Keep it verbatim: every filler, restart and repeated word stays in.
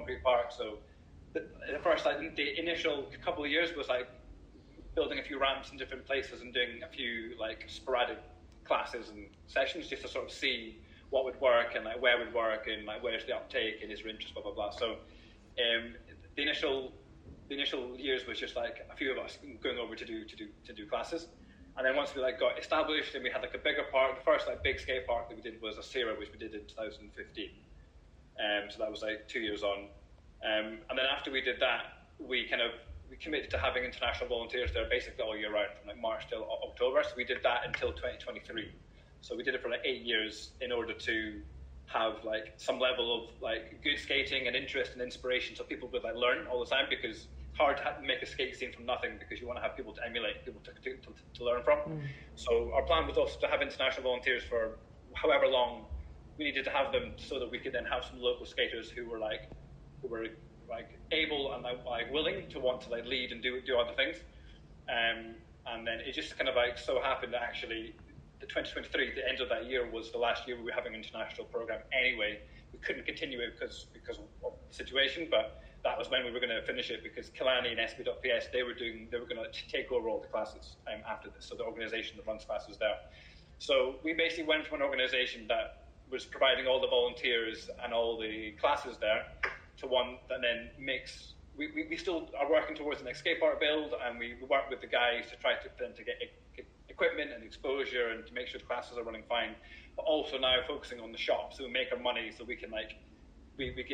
concrete park. So the, the first, like the initial couple of years was like building a few ramps in different places and doing a few like sporadic classes and sessions just to sort of see what would work and like where would work and like where's the uptake and is there interest, blah blah blah. So um, the initial the initial years was just like a few of us going over to do to do to do classes. And then once we like got established and we had like a bigger park, the first like big skate park that we did was Asira, which we did in two thousand fifteen. Um, so that was like two years on. Um, and then after we did that, we kind of we committed to having international volunteers there basically all year round from like March till October. So we did that until twenty twenty-three. So we did it for like eight years in order to have like some level of like good skating and interest and inspiration, so people would like learn all the time, because hard to make a skate scene from nothing because you want to have people to emulate, people to, to, to, to learn from. Mm. So our plan was also to have international volunteers for however long we needed to have them, so that we could then have some local skaters who were like, who were like able and like, like willing to want to like lead and do do other things. Um, and then it just kind of like so happened that actually the twenty twenty-three, the end of that year, was the last year we were having an international program anyway. We couldn't continue it because because of the situation, but that was when we were going to finish it, because Killarney and S B dot P S, they were doing, they were going to take over all the classes um, after this. So the organisation that runs classes there. So we basically went from an organisation that was providing all the volunteers and all the classes there to one that then makes. We, we, we still are working towards the next skate park build, and we work with the guys to try to then to get, get equipment and exposure and to make sure the classes are running fine. But also now focusing on the shop, so we make our money, so we can like we, we give